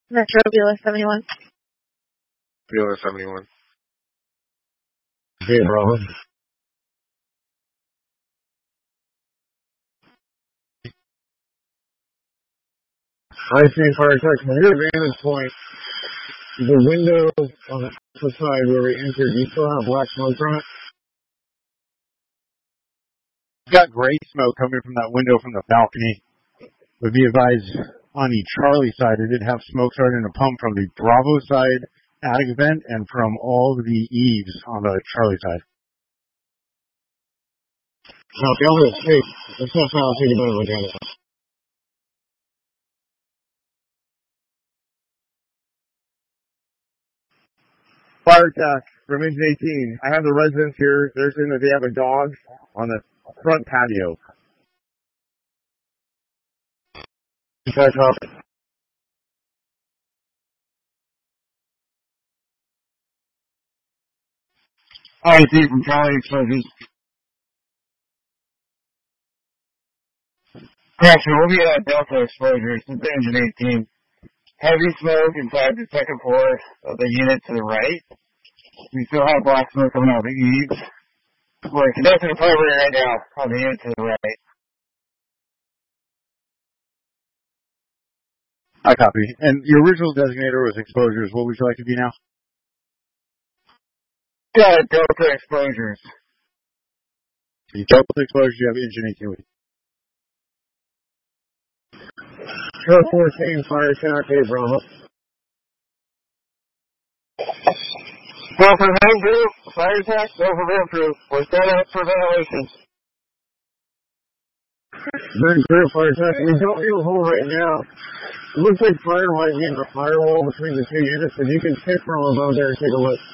Metro Bula 71. Bula 71. Hey, brother. I see fire truck from your vantage point. The window on the opposite side where we entered, you still have black smoke from it? Got gray smoke coming from that window from the balcony. Would be advised on the Charlie side, it did have smoke starting to pump from the Bravo side attic vent and from all the eaves on the Charlie side. Now, the other state, let's not sound like better look at it. Fire attack from Engine 18. I have the residents here. They're saying that they have a dog on the front patio. Check up. I see from Charlie exposures. Correction, we'll be at Delta exposures. It's Engine 18. Heavy smoke inside the second floor of the unit to the right. We still have black smoke coming out of the eaves. We're conducting a primary right now on the unit to the right. I copy. And your original designator was exposures. What would you like to be now? Yeah, Delta exposures. The Delta exposures, you have Engine 18 with you. Air 14, fire attack, hey, Bravo. Go for main group, fire attack, go for vent proof. We're set up for ventilation. Main group, fire attack, we don't need a hole right now. It looks like fire might be in the firewall between the two units, but you can pick from above there and take a look.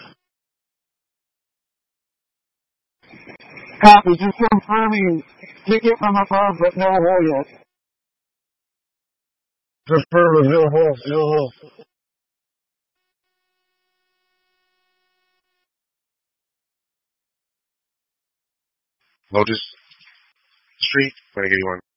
Copy, just confirming, pick it from above, but no hole yet. Prefer with no hole, no hole. Lotus Street, I'm going to give you one.